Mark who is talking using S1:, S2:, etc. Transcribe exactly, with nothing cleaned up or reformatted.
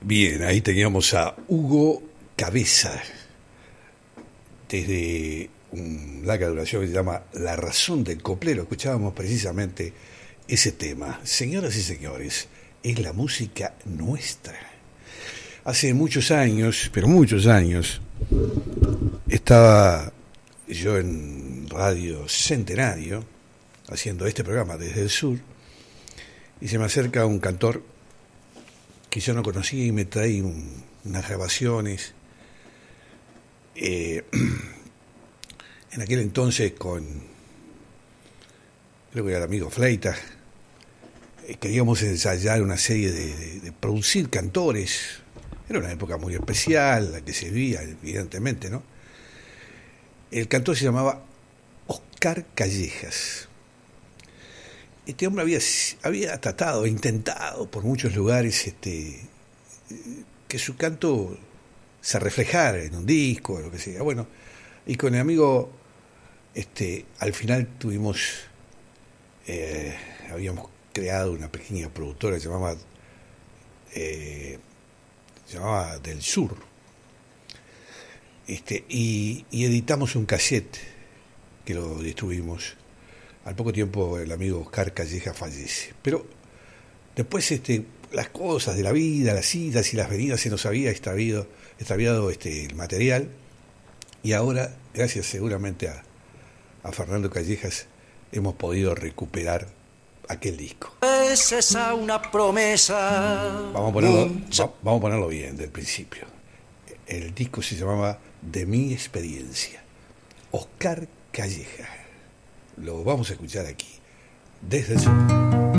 S1: Bien, ahí teníamos a Hugo Cabeza, desde un larga duración que se llama La razón del coplero. Escuchábamos precisamente ese tema. Señoras y señores, es la música nuestra. Hace muchos años, pero muchos años, estaba yo en Radio Centenario, haciendo este programa desde el sur, y se me acerca un cantor que yo no conocía y me trae un, unas grabaciones, eh, en aquel entonces con, creo que era el amigo Fleita, eh, queríamos ensayar una serie de, de, de producir cantores. Era una época muy especial, la que se vivía, evidentemente, ¿no? El cantor se llamaba Oscar Callejas. Este hombre había, había tratado, intentado por muchos lugares este, que su canto se reflejara en un disco, o lo que sea. Bueno, y con el amigo, este, al final tuvimos, eh, habíamos creado una pequeña productora que se llamaba, eh, se llamaba Del Sur, este, y, y editamos un cassette que lo distribuimos. Al poco tiempo el amigo Oscar Calleja fallece. Pero después este, las cosas de la vida, las idas y las venidas, se nos había extraviado, extraviado este, el material. Y ahora, gracias seguramente a, a Fernando Callejas, hemos podido recuperar aquel disco.
S2: Es esa una promesa.
S1: Vamos a ponerlo, va, vamos a ponerlo bien, del principio. El disco se llamaba De mi experiencia. Oscar Calleja. Lo vamos a escuchar aquí, desde el sur.